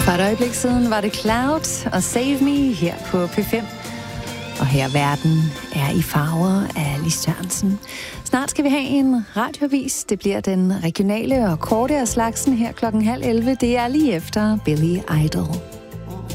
For et øjeblik siden var det Cloud og Save Me her på P5. Og her verden er i farver af Lis Sørensen. Snart skal vi have en radioavis. Det bliver den regionale og korte af slagsen her 10:30. Det er lige efter Billy Idol.